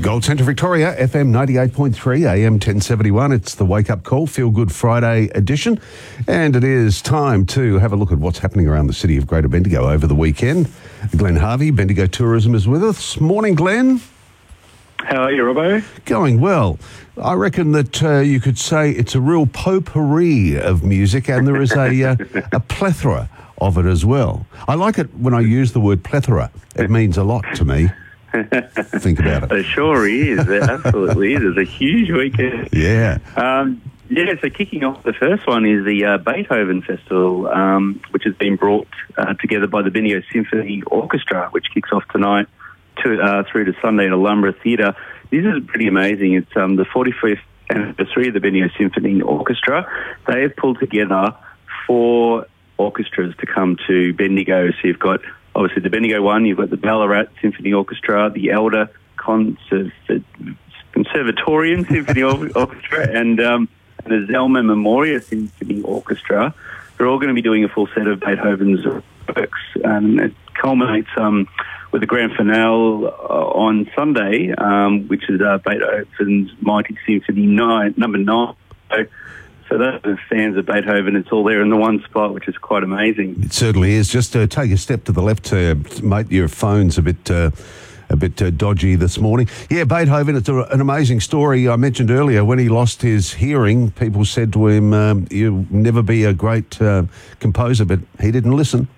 Gold Centre Victoria, FM 98.3, AM 1071. It's the Wake Up Call, Feel Good Friday edition. And it is time to have a look at what's happening around the city of Greater Bendigo over the weekend. Glenn Harvey, Bendigo Tourism, is with us. Morning, Glenn. How are you, Robbo? Going well. I reckon that you could say it's a real potpourri of music, and there is a plethora of it as well. I like it when I use the word plethora. It means a lot to me. Think about it. It sure is. It absolutely is. It's a huge weekend. Yeah. So kicking off, the first one is the Beethoven Festival, which has been brought together by the Bendigo Symphony Orchestra, which kicks off tonight through to Sunday at Alhambra Theatre. This is pretty amazing. It's the 45th anniversary of the Bendigo Symphony Orchestra. They have pulled together 4 orchestras to come to Bendigo. So you've got, obviously, the Bendigo one, you've got the Ballarat Symphony Orchestra, the Elder Conservatorium Symphony Orchestra, and the Zelma Memoria Symphony Orchestra. They're all going to be doing a full set of Beethoven's works. It culminates with the grand finale on Sunday, which is Beethoven's Mighty Symphony number 9. So those are fans of Beethoven. It's all there in the one spot, which is quite amazing. It certainly is. Just take a step to the left, mate. Your phone's a bit dodgy this morning. Yeah, Beethoven, it's an amazing story. I mentioned earlier when he lost his hearing, people said to him, you'll never be a great composer, but he didn't listen.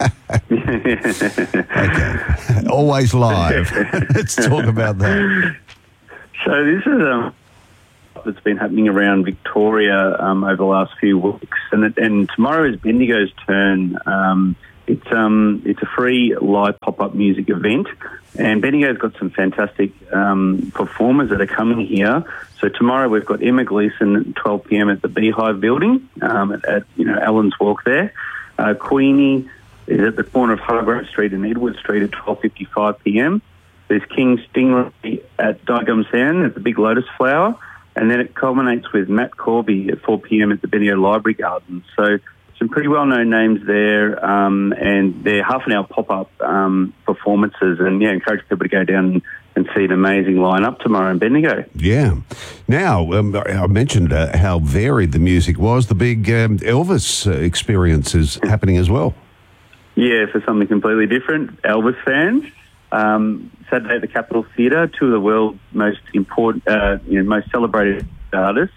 Okay. Always live. Let's talk about that. So this is that's been happening around Victoria over the last few weeks, and tomorrow is Bendigo's turn. It's a free live pop-up music event, and Bendigo's got some fantastic performers that are coming here. So tomorrow we've got Emma Gleeson at 12 p.m. at the Beehive Building at Allen's Walk there. Queenie is at the corner of Hargrove Street and Edward Street at 12:55 p.m. There's King Stingray at Diagum Sound at the Big Lotus Flower. And then it culminates with Matt Corby at 4 p.m. at the Bendigo Library Gardens. So some pretty well-known names there, and they're half-an-hour pop-up performances. And, encourage people to go down and see an amazing lineup tomorrow in Bendigo. Yeah. Now, I mentioned how varied the music was. The big Elvis experience is happening as well. Yeah, for something completely different. Elvis fans. Saturday at the Capitol Theatre, 2 of the world's most important, most celebrated artists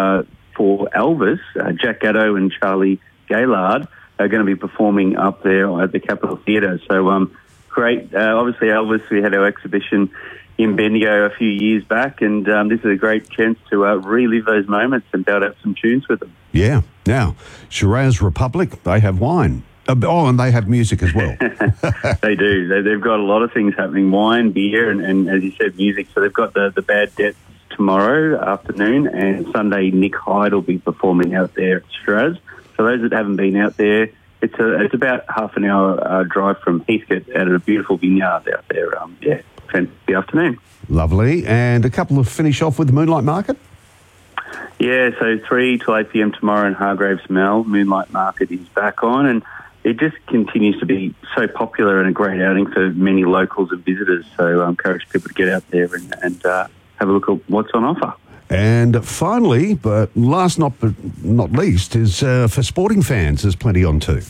for Elvis, Jack Gatto and Charlie Gaylord, are going to be performing up there at the Capitol Theatre. So great. Obviously, Elvis, we had our exhibition in Bendigo a few years back, and this is a great chance to relive those moments and belt out some tunes with them. Yeah. Now, Shiraz Republic, they have wine. And they have music as well. They do. They've got a lot of things happening, wine, beer, and as you said, music. So they've got the Bad Debts tomorrow afternoon, and Sunday Nick Hyde will be performing out there at Shiraz. So those that haven't been out there, it's about half an hour drive from Heathcote out of a beautiful vineyard out there. Fantastic afternoon. Lovely. And a couple of finish off with the Moonlight Market? Yeah, so 3 till 8 p.m. tomorrow in Hargraves Mall. Moonlight Market is back on, and it just continues to be so popular and a great outing for many locals and visitors. So I encourage people to get out there and have a look at what's on offer. And finally, but last not least, is for sporting fans, there's plenty on too.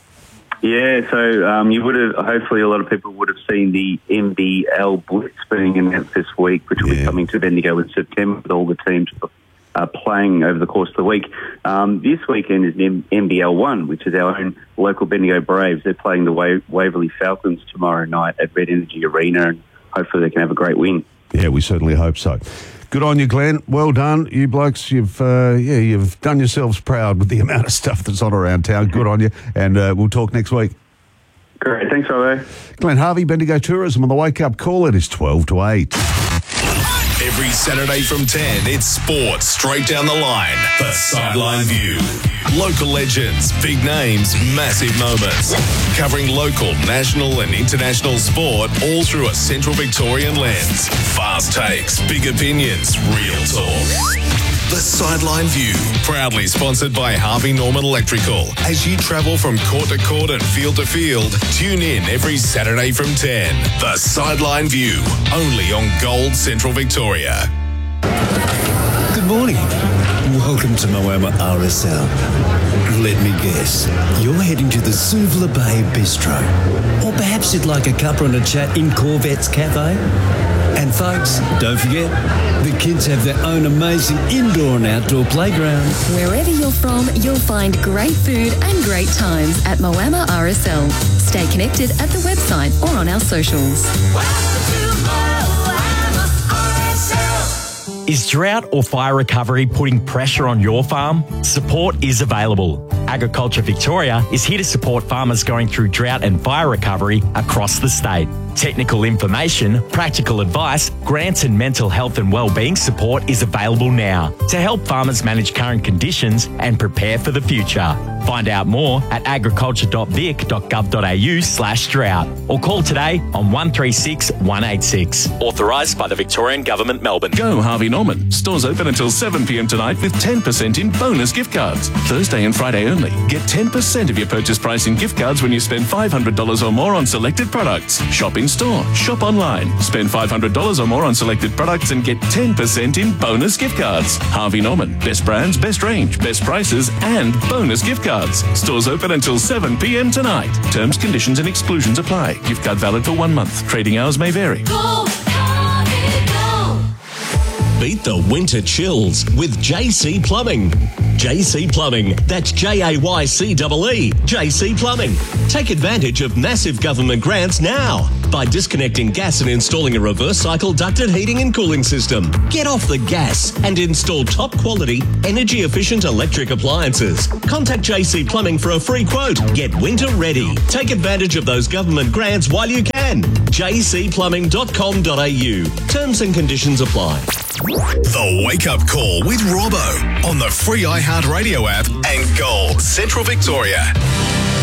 Yeah, so you would have, hopefully a lot of people would have seen the NBL Blitz being announced this week, which will be coming to Bendigo in September with all the teams playing over the course of the week. This weekend is NBL 1, which is our own local Bendigo Braves. They're playing the Waverley Falcons tomorrow night at Red Energy Arena, and hopefully they can have a great win. Yeah, we certainly hope so. Good on you, Glenn. Well done. You blokes, you've done yourselves proud with the amount of stuff that's on around town. Good on you, and we'll talk next week. Great. Thanks, Robo. Glenn Harvey, Bendigo Tourism on the Wake Up Call. It is 12 to 8. Every Saturday from 10, it's sports straight down the line. The Sideline View. Local legends, big names, massive moments. Covering local, national and international sport all through a Central Victorian lens. Fast takes, big opinions, real talk. The Sideline View, proudly sponsored by Harvey Norman Electrical. As you travel from court to court and field to field, tune in every Saturday from 10. The Sideline View, only on Gold Central Victoria. Good morning. Welcome to Moama RSL. Let me guess, you're heading to the Suvla Bay Bistro. Or perhaps you'd like a cuppa and a chat in Corvette's Cafe. And folks, don't forget, the kids have their own amazing indoor and outdoor playground. Wherever you're from, you'll find great food and great times at Moama RSL. Stay connected at the website or on our socials. Is drought or fire recovery putting pressure on your farm? Support is available. Agriculture Victoria is here to support farmers going through drought and fire recovery across the state. Technical information, practical advice, grants and mental health and wellbeing support is available now to help farmers manage current conditions and prepare for the future. Find out more at agriculture.vic.gov.au/drought or call today on 136 186. Authorised by the Victorian Government, Melbourne. Go Harvey Norman. Stores open until 7 p.m. tonight with 10% in bonus gift cards. Thursday and Friday only. Get 10% of your purchase price in gift cards when you spend $500 or more on selected products. Shop in store, shop online. Spend $500 or more on selected products and get 10% in bonus gift cards. Harvey Norman. Best brands, best range, best prices and bonus gift cards. Stores open until 7 p.m. tonight. Terms, conditions and exclusions apply. Gift card valid for 1 month. Trading hours may vary. Beat the winter chills with JC Plumbing. JC Plumbing, that's Jaycee, JC Plumbing. Take advantage of massive government grants now by disconnecting gas and installing a reverse cycle ducted heating and cooling system. Get off the gas and install top quality, energy efficient electric appliances. Contact JC Plumbing for a free quote. Get winter ready. Take advantage of those government grants while you can. jcplumbing.com.au. Terms and conditions apply. The Wake Up Call with Robbo on the free iHeartRadio app and Gold Central Victoria.